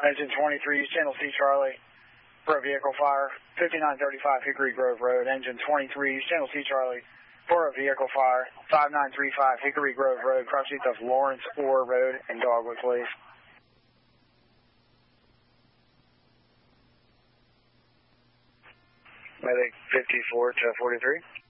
Engine 23, Channel C Charlie, for a vehicle fire, 5935 Hickory Grove Road. Engine 23, Channel C Charlie, for a vehicle fire, 5935 Hickory Grove Road, cross streets of Lawrence Orr Road and Dogwood, please. Medic 54 to 43.